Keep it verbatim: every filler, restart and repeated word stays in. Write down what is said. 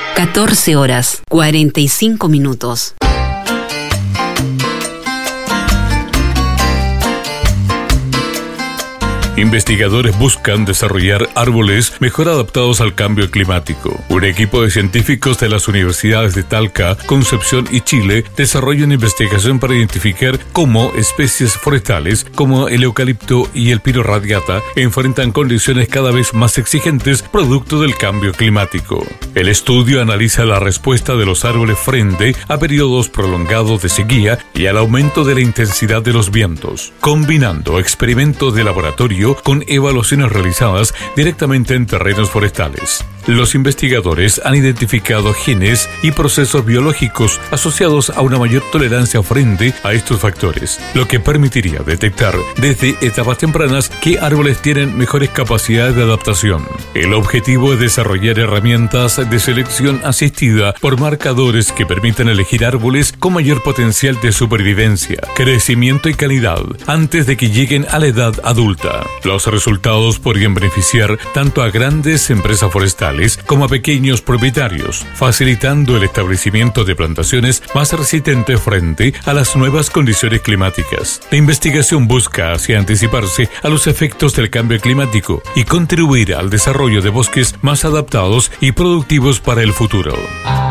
catorce horas, cuarenta y cinco minutos. Investigadores buscan desarrollar árboles mejor adaptados al cambio climático. Un equipo de científicos de las universidades de Talca, Concepción y Chile desarrolla una investigación para identificar cómo especies forestales como el eucalipto y el pino radiata enfrentan condiciones cada vez más exigentes producto del cambio climático. El estudio analiza la respuesta de los árboles frente a periodos prolongados de sequía y al aumento de la intensidad de los vientos, combinando experimentos de laboratorio con evaluaciones realizadas directamente en terrenos forestales. Los investigadores han identificado genes y procesos biológicos asociados a una mayor tolerancia frente a estos factores, lo que permitiría detectar desde etapas tempranas qué árboles tienen mejores capacidades de adaptación. El objetivo es desarrollar herramientas de selección asistida por marcadores que permitan elegir árboles con mayor potencial de supervivencia, crecimiento y calidad antes de que lleguen a la edad adulta. Los resultados podrían beneficiar tanto a grandes empresas forestales como a pequeños propietarios, facilitando el establecimiento de plantaciones más resistentes frente a las nuevas condiciones climáticas. La investigación busca así anticiparse a los efectos del cambio climático y contribuir al desarrollo de bosques más adaptados y productivos para el futuro.